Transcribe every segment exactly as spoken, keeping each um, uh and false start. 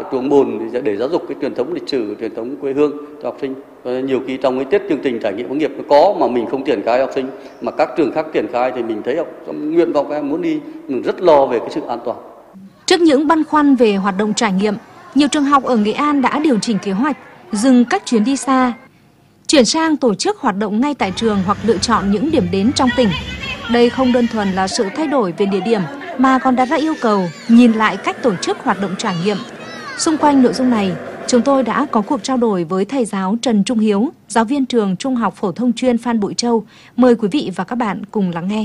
tuồng bồn để, để giáo dục cái truyền thống lịch sử, truyền thống quê hương cho học sinh. Và nhiều khi trong cái tiết chương trình trải nghiệm hướng nghiệp nó có mà mình không triển khai học sinh, mà các trường khác triển khai thì mình thấy học nguyện vọng các em muốn đi, mình rất lo về cái sự an toàn. Trước những băn khoăn về hoạt động trải nghiệm, nhiều trường học ở Nghệ An đã điều chỉnh kế hoạch, dừng các chuyến đi xa, chuyển sang tổ chức hoạt động ngay tại trường hoặc lựa chọn những điểm đến trong tỉnh. Đây không đơn thuần là sự thay đổi về địa điểm, mà còn đặt ra yêu cầu nhìn lại cách tổ chức hoạt động trải nghiệm. Xung quanh nội dung này, chúng tôi đã có cuộc trao đổi với thầy giáo Trần Trung Hiếu, giáo viên trường Trung học phổ thông chuyên Phan Bội Châu. Mời quý vị và các bạn cùng lắng nghe.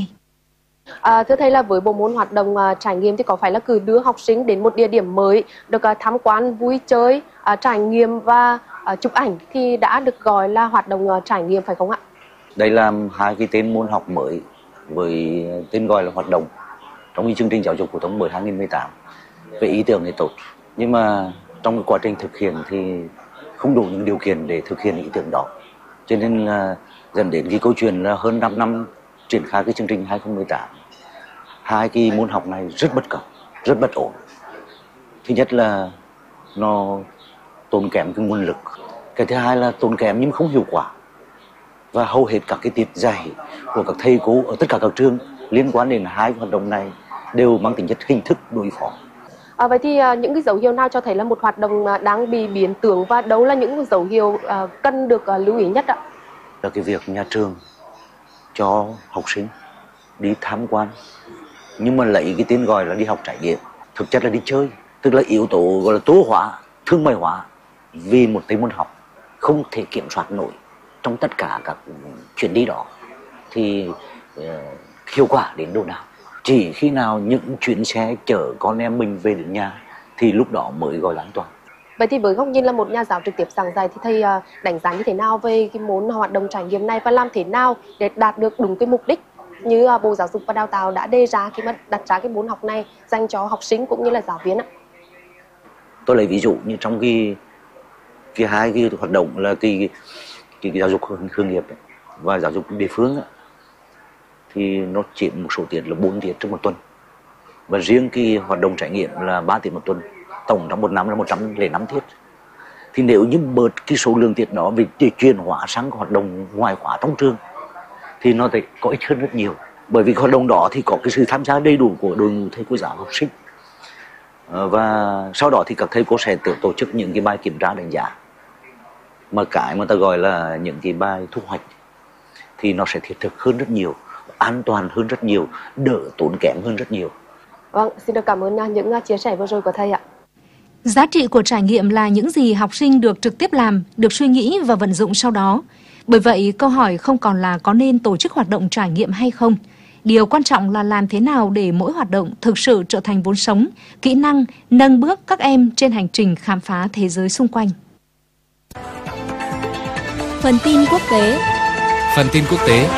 À, thưa thầy, là với bộ môn hoạt động uh, trải nghiệm thì có phải là cứ đưa học sinh đến một địa điểm mới, được uh, tham quan, vui chơi, uh, trải nghiệm và uh, chụp ảnh thì đã được gọi là hoạt động uh, trải nghiệm phải không ạ? Đây là hai cái tên môn học mới với tên gọi là hoạt động trong cái chương trình giáo dục phổ thông mới hai nghìn không trăm mười tám. Về ý tưởng thì tốt, nhưng mà trong cái quá trình thực hiện thì không đủ những điều kiện để thực hiện ý tưởng đó, cho nên là dẫn đến cái câu chuyện là hơn năm năm triển khai cái chương trình hai nghìn không trăm mười tám, hai cái môn học này rất bất cập, rất bất ổn. Thứ nhất là nó tốn kém cái nguồn lực, cái thứ hai là tốn kém nhưng không hiệu quả, và hầu hết các cái tiết dạy của các thầy cô ở tất cả các trường liên quan đến hai hoạt động này đều mang tính chất hình thức đối phó. À, vậy thì uh, những cái dấu hiệu nào cho thấy là một hoạt động uh, đang bị biến tướng, và đâu là những dấu hiệu uh, cần được uh, lưu ý nhất ạ? Là cái việc nhà trường cho học sinh đi tham quan, nhưng mà lấy cái tên gọi là đi học trải nghiệm, thực chất là đi chơi, tức là yếu tố gọi là tố hóa, thương mại hóa vì một cái môn học không thể kiểm soát nổi trong tất cả các chuyến đi đó thì uh, hiệu quả đến đâu nào? Chỉ khi nào những chuyến xe chở con em mình về đến nhà thì lúc đó mới gọi là an toàn. Vậy thì với góc nhìn là một nhà giáo trực tiếp giảng dạy thì thầy uh, đánh giá như thế nào về cái môn hoạt động trải nghiệm này, và làm thế nào để đạt được đúng cái mục đích như uh, Bộ Giáo dục và Đào tạo đã đề ra khi mà đặt ra cái môn học này dành cho học sinh cũng như là giáo viên ạ? Tôi lấy ví dụ như trong cái cái hai cái hoạt động là cái cái, cái giáo dục hướng nghiệp ấy, và giáo dục địa phương ấy, thì nó chiếm một số tiết là bốn tiết trong một tuần, và riêng cái hoạt động trải nghiệm là ba tiết một tuần, tổng trong một năm là một trăm lẻ năm tiết. Thì nếu như bớt cái số lượng tiết đó để chuyển hóa sang hoạt động ngoài khóa trong trường thì nó sẽ có ích hơn rất nhiều, bởi vì hoạt động đó thì có cái sự tham gia đầy đủ của đội ngũ thầy cô giáo học sinh, và sau đó thì các thầy cô sẽ tự tổ chức những cái bài kiểm tra đánh giá, mà cái mà ta gọi là những cái bài thu hoạch thì nó sẽ thiết thực hơn rất nhiều, an toàn hơn rất nhiều, đỡ tốn kém hơn rất nhiều. Vâng, xin được cảm ơn những chia sẻ vừa rồi của thầy ạ. Giá trị của trải nghiệm là những gì học sinh được trực tiếp làm, được suy nghĩ và vận dụng sau đó. Bởi vậy, câu hỏi không còn là có nên tổ chức hoạt động trải nghiệm hay không. Điều quan trọng là làm thế nào để mỗi hoạt động thực sự trở thành vốn sống, kỹ năng, nâng bước các em trên hành trình khám phá thế giới xung quanh. Phần tin quốc tế. Phần tin quốc tế.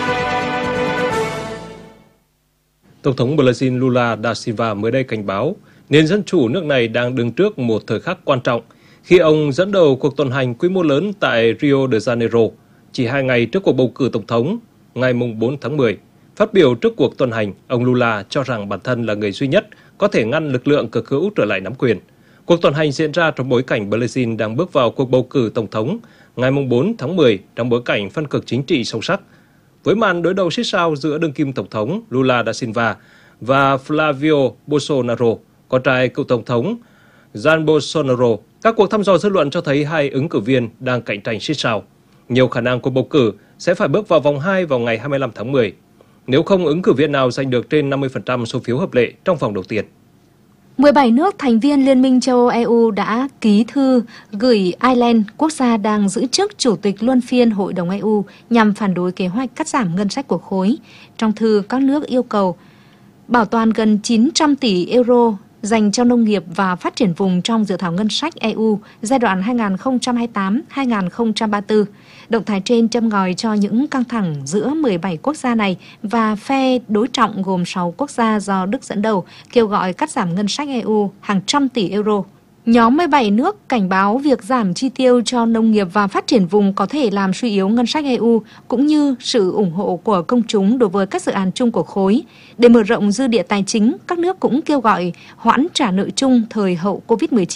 Tổng thống Brazil Lula da Silva mới đây cảnh báo nền dân chủ nước này đang đứng trước một thời khắc quan trọng khi ông dẫn đầu cuộc tuần hành quy mô lớn tại Rio de Janeiro chỉ hai ngày trước cuộc bầu cử tổng thống ngày bốn tháng mười. Phát biểu trước cuộc tuần hành, ông Lula cho rằng bản thân là người duy nhất có thể ngăn lực lượng cực hữu trở lại nắm quyền. Cuộc tuần hành diễn ra trong bối cảnh Brazil đang bước vào cuộc bầu cử tổng thống ngày bốn tháng mười trong bối cảnh phân cực chính trị sâu sắc. Với màn đối đầu siết sao giữa đương kim tổng thống Lula da Silva và Flavio Bolsonaro, con trai cựu tổng thống Jair Bolsonaro, các cuộc thăm dò dư luận cho thấy hai ứng cử viên đang cạnh tranh siết sao. Nhiều khả năng cuộc bầu cử sẽ phải bước vào vòng hai vào ngày hai mươi lăm tháng mười, nếu không ứng cử viên nào giành được trên năm mươi phần trăm số phiếu hợp lệ trong vòng đầu tiên. mười bảy nước thành viên Liên minh châu Âu E U đã ký thư gửi Ireland, quốc gia đang giữ chức Chủ tịch luân phiên Hội đồng E U, nhằm phản đối kế hoạch cắt giảm ngân sách của khối. Trong thư, các nước yêu cầu bảo toàn gần chín trăm tỷ euro dành cho nông nghiệp và phát triển vùng trong dự thảo ngân sách E U giai đoạn hai nghìn không trăm hai mươi tám đến hai nghìn không trăm ba mươi tư. Động thái trên châm ngòi cho những căng thẳng giữa mười bảy quốc gia này và phe đối trọng gồm sáu quốc gia do Đức dẫn đầu kêu gọi cắt giảm ngân sách E U hàng trăm tỷ euro. Nhóm mười bảy nước cảnh báo việc giảm chi tiêu cho nông nghiệp và phát triển vùng có thể làm suy yếu ngân sách E U cũng như sự ủng hộ của công chúng đối với các dự án chung của khối. Để mở rộng dư địa tài chính, các nước cũng kêu gọi hoãn trả nợ chung thời hậu Covid mười chín.